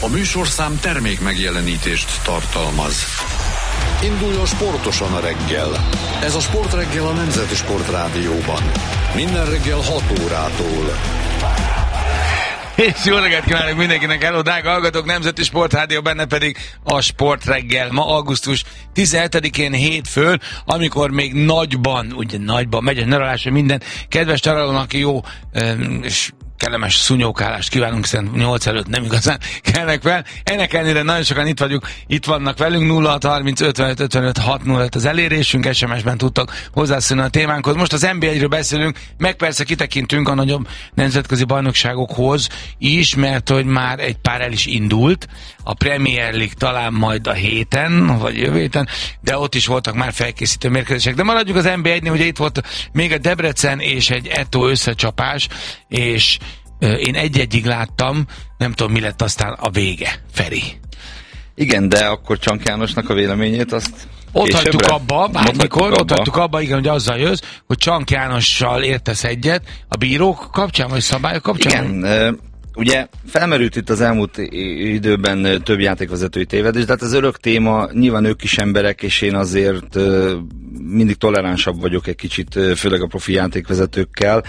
A műsorszám termék megjelenítést tartalmaz. Induljon sportosan a reggel. Ez a Sportreggel a Nemzeti Sportrádióban. Minden reggel 6 órától. És jó reggelt kívánok mindenkinek, hello, drága hallgatók, Nemzeti Sportrádió, benne pedig a Sportreggel. Ma augusztus 17-én hétfőn, amikor még nagyban megy a nyaralás, minden kedves nyaralónak jó és kellemes szúnyókálást kívánunk, hiszen 8 előtt nem igazán kelnek fel. Ennek ellenére nagyon sokan itt vannak velünk, 0630 55 55 605 az elérésünk, SMS-ben tudtak hozzászólni a témánkhoz. Most az NB1-ről beszélünk, meg persze kitekintünk a nagyobb nemzetközi bajnokságokhoz is, mert hogy már egy pár el is indult. A Premier League talán majd a héten, vagy jövő héten, de ott is voltak már felkészítő mérkőzések. De maradjuk az NB1-nél, ugye itt volt még a Debrecen és egy Eto összecsapás, és én egy-egyig láttam, nem tudom, mi lett aztán a vége, Feri. Igen, de akkor Csank Jánosnak a véleményét azt ott hagytuk abba, bármikor, ott hagytuk abba, igen, hogy azzal jössz, hogy Csank Jánossal értesz egyet, a bírók kapcsán, vagy szabályok kapcsán? Igen, ugye felmerült itt az elmúlt időben több játékvezetői tévedés, de hát ez örök téma, nyilván ők is emberek, és én azért mindig toleránsabb vagyok egy kicsit, főleg a profi játékvezetőkkel,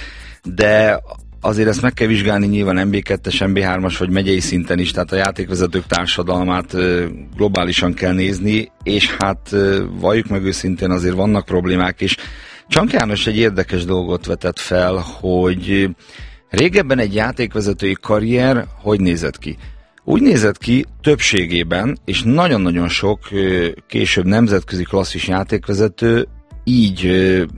de azért ezt meg kell vizsgálni nyilván MB2-es, MB3-as vagy megyei szinten is, tehát a játékvezetők társadalmát globálisan kell nézni, és hát valljuk meg őszintén, azért vannak problémák, és Csank János egy érdekes dolgot vetett fel, hogy régebben egy játékvezetői karrier hogy nézett ki? Úgy nézett ki többségében, és nagyon-nagyon sok később nemzetközi klasszis játékvezető így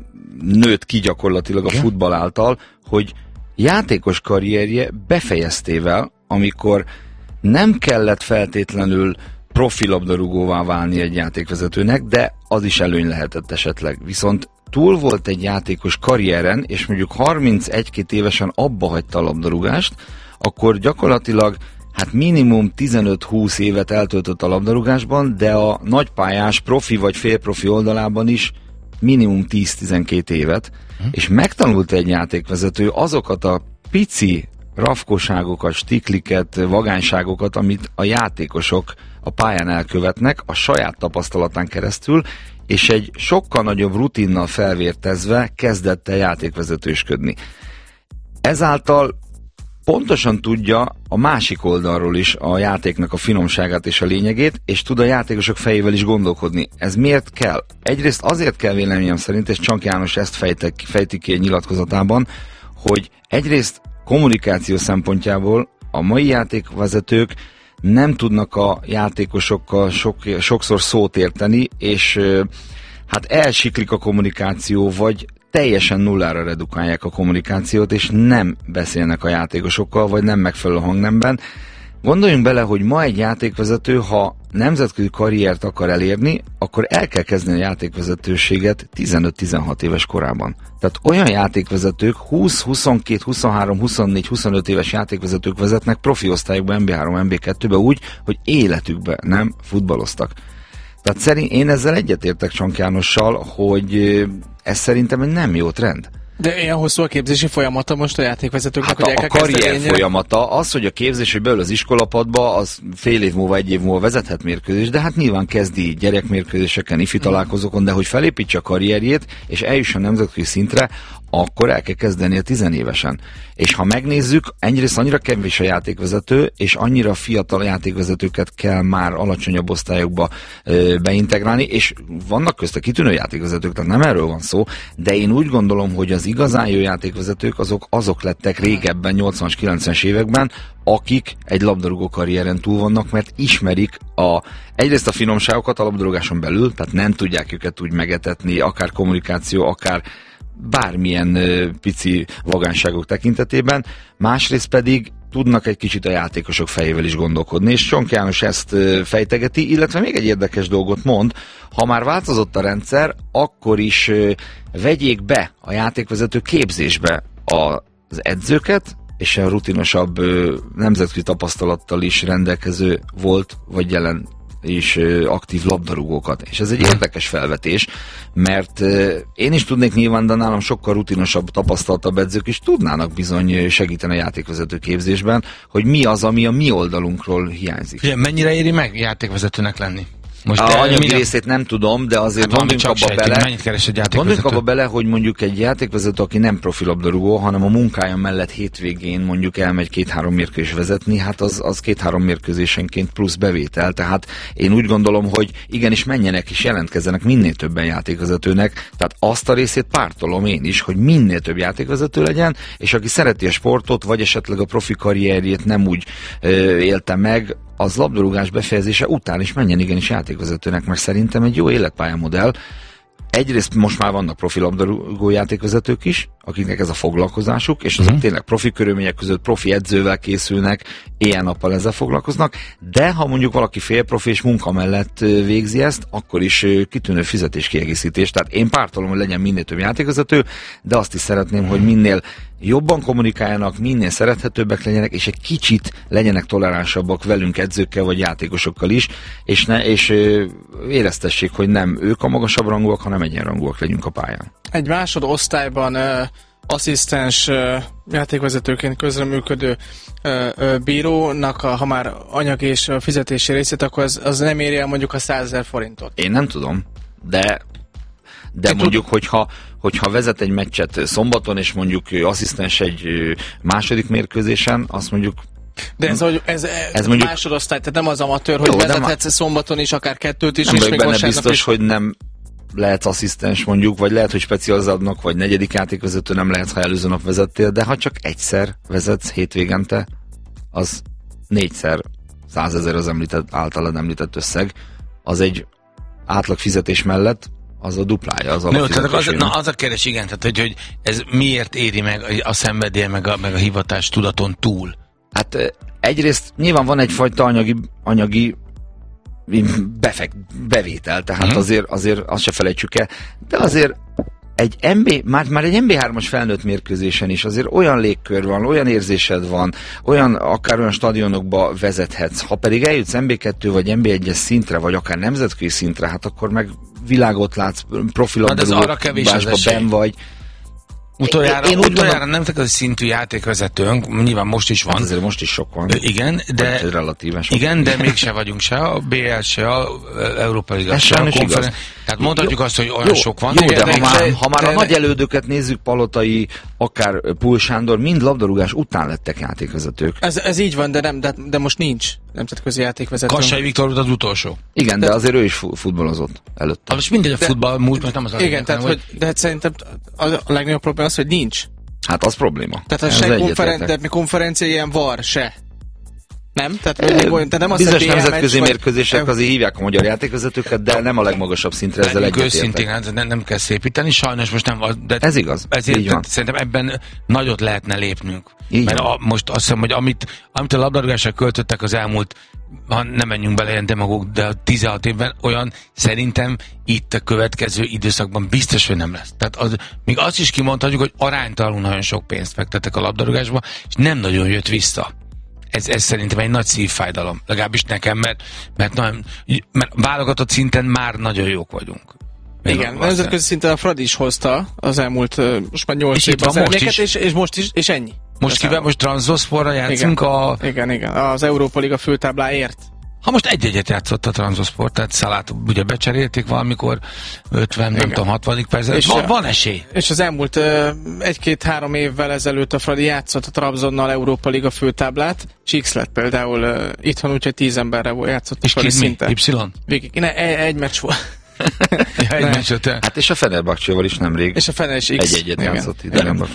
nőtt ki gyakorlatilag a futball által, hogy játékos karrierje befejeztével, amikor nem kellett feltétlenül profi labdarúgóvá válni egy játékvezetőnek, de az is előny lehetett esetleg. Viszont túl volt egy játékos karrieren, és mondjuk 31-2 évesen abba hagyta a labdarúgást, akkor gyakorlatilag hát minimum 15-20 évet eltöltött a labdarúgásban, de a nagypályás profi vagy félprofi oldalában is minimum 10-12 évet, és megtanult egy játékvezető azokat a pici rafkoságokat, stikliket, vagányságokat, amit a játékosok a pályán elkövetnek a saját tapasztalatán keresztül, és egy sokkal nagyobb rutinnal felvértezve kezdett el játékvezetősködni. Ezáltal pontosan tudja a másik oldalról is a játéknak a finomságát és a lényegét, és tud a játékosok fejével is gondolkodni. Ez miért kell? Egyrészt azért kell véleményem szerint, és Csank János ezt fejti ki egy nyilatkozatában, hogy egyrészt kommunikáció szempontjából a mai játékvezetők nem tudnak a játékosokkal sokszor szót érteni, és hát elsiklik a kommunikáció, vagy teljesen nullára redukálják a kommunikációt, és nem beszélnek a játékosokkal, vagy nem megfelelő hangnemben. Gondoljunk bele, hogy ma egy játékvezető, ha nemzetközi karriert akar elérni, akkor el kell kezdeni a játékvezetőséget 15-16 éves korában. Tehát olyan játékvezetők, 20, 22, 23, 24, 25 éves játékvezetők vezetnek profi osztályokban, MB3, MB2-be úgy, hogy életükben nem futballoztak. Tehát én ezzel egyetértek Csank Jánossal, hogy ez szerintem egy nem jó trend. De ilyen hosszú a képzési folyamata most a játékvezetőknek, hát hogy a karrier folyamata, az, hogy a képzés, hogy beül az iskolapadba, az fél év múlva, egy év múlva vezethet mérkőzés, de hát nyilván kezdi gyerekmérkőzéseken, ifi találkozókon, de hogy felépítse a karrierjét, és eljusson nemzetközi szintre, akkor el kell kezdeni a 10 évesen. És ha megnézzük, egyrészt annyira kevés a játékvezető, és annyira fiatal játékvezetőket kell már alacsonyabb osztályokba beintegrálni, és vannak közte kitűnő játékvezetők, tehát nem erről van szó, de én úgy gondolom, hogy az igazán jó játékvezetők azok lettek régebben, 80-as, 90-es években, akik egy labdarúgó karrieren túl vannak, mert ismerik egyrészt a finomságokat a labdarúgáson belül, tehát nem tudják őket úgy megetetni, akár kommunikáció, akár bármilyen pici vagányságok tekintetében, másrészt pedig tudnak egy kicsit a játékosok fejével is gondolkodni, és Csank János ezt fejtegeti, illetve még egy érdekes dolgot mond, ha már változott a rendszer, akkor is vegyék be a játékvezető képzésbe az edzőket, és a rutinosabb nemzetközi tapasztalattal is rendelkező volt, vagy jelen is aktív labdarúgókat. És ez egy érdekes felvetés, mert én is tudnék nyilván, de nálam sokkal rutinosabb, tapasztaltabb edzők is tudnának bizony segíteni a játékvezető képzésben, hogy mi az, ami a mi oldalunkról hiányzik. Ugye, mennyire éri meg játékvezetőnek lenni? Most a anyagi részét nem tudom, de azért gondoljunk abba bele, hogy mondjuk egy játékvezető, aki nem profi labdarúgó, hanem a munkája mellett hétvégén mondjuk elmegy 2-3 mérkőzés vezetni, hát az 2-3 mérkőzésenként plusz bevétel. Tehát én úgy gondolom, hogy igenis menjenek és jelentkezzenek minél többen játékvezetőnek. Tehát azt a részét pártolom én is, hogy minél több játékvezető legyen, és aki szereti a sportot, vagy esetleg a profi karrierjét nem úgy élte meg, az labdarúgás befejezése után is menjen igenis játékvezetőnek, mert szerintem egy jó életpályamodell. Egyrészt most már vannak profi labdarúgó játékvezetők is, akiknek ez a foglalkozásuk, és azok tényleg profi körülmények között profi edzővel készülnek, éjjel-nappal ezzel foglalkoznak, de ha mondjuk valaki félprofi és munka mellett végzi ezt, akkor is kitűnő fizetéskiegészítés. Tehát én pártolom, hogy legyen minél több játékvezető, de azt is szeretném, hogy minél jobban kommunikáljanak, minél szerethetőbbek legyenek, és egy kicsit legyenek toleránsabbak velünk edzőkkel vagy játékosokkal is, és éreztessék, hogy nem ők a magasabb rangúak, hanem egyenrangúak legyünk a pályán. Egy másodosztályban asszisztens játékvezetőként közreműködő bírónak, ha már anyagi és fizetési részét, akkor az nem éri el mondjuk a 100 000 forintot. Én nem tudom, de mondjuk, hogyha vezet egy meccset szombaton, és mondjuk asszisztens egy második mérkőzésen, azt mondjuk... De ez mondjuk másodosztály, tehát nem az amatőr, hogy vezethetsz szombaton is, akár kettőt is, nem és még benne biztos, hogy nem lehetsz asszisztens mondjuk, vagy lehet, hogy specializálódnak, vagy negyedik játékvezető nem lehet, ha előző nap vezettél, de ha csak egyszer vezetsz hétvégente, az 4-szer 100 000 az általad említett összeg, az egy átlag fizetés mellett az a duplája az alapfizetésének. Az a kérdés, igen, tehát hogy ez miért éri meg a szenvedély, meg a hivatás tudaton túl? Hát egyrészt nyilván van egyfajta anyagi bevétel, tehát azért azt se felejtsük el, de azért már egy MB3-as felnőtt mérkőzésen is azért olyan légkör van, olyan érzésed van, akár olyan stadionokba vezethetsz. Ha pedig eljutsz MB2 vagy MB1-es szintre, vagy akár nemzetközi szintre, hát akkor meg világot látsz, profilabdarúgásban benn vagy. Utoljára nemzetközi szintű játékvezetőnk, nyilván most is van. Hát azért most is sok van. Igen, de mégse vagyunk se a BL, se a Európai Liga, se a konferencia. Tehát mondhatjuk azt, hogy olyan sok van. Jó, de ha már a nagy elődöket nézzük, Palotai, akár Pul Sándor, mind labdarúgás után lettek játékvezetők. Ez így van, de most nincs nemzetközi játékvezető. Kassai Viktor volt az utolsó. Igen, de azért ő is futballozott előtte. Most mindegy a futball múlt, mert nem az igen, de hát szerintem a legnagyobb probléma az, hogy nincs. Hát az probléma. Tehát a konferencia ilyen var se. Nem? Tehát nem bizonyos nemzetközi mérkőzések azért hívják a magyar játékvezetőket, de nem a legmagasabb szintre, ezzel egyetértek. Nem kell szépíteni, sajnos most nem van. Ez igaz, így van. Szerintem ebben nagyot lehetne lépnünk. Mert most azt hiszem, hogy amit a labdarúgásra költöttek az elmúlt, nem menjünk bele ilyen demagóg, de 16 évben olyan szerintem itt a következő időszakban biztos, hogy nem lesz. Tehát még azt is kimondhatjuk, hogy aránytalanul nagyon sok pénzt fektettek a labdarúgásba, és nem nagyon jött vissza. Ez szerintem egy nagy szívfájdalom, legalábbis nekem, mert válogatott szinten már nagyon jók vagyunk. Igen, nemzetközi szinten a Fradi is hozta az elmúlt, most már 8 évben az eredményeket, és most is, és ennyi. Most Transosporra játszunk igen, az Európa Liga főtábláért. Ha most egy-egyet játszott a Transosport, tehát Szalát ugye becserélték valamikor 50, nem tudom, 60. percben. Van esély. És az elmúlt 1-2-3 évvel ezelőtt a Fradi játszott a Trabzonnal Európa Liga főtáblát, és X lett például itthon, úgyhogy 10 emberre játszott a Fradi szinte. Y? Végig. Egy meccs volt. Egy meccs. Hát és a Fenerbahcséval is nemrég. És a Fener is X. Egy-egyet játszott idegenben.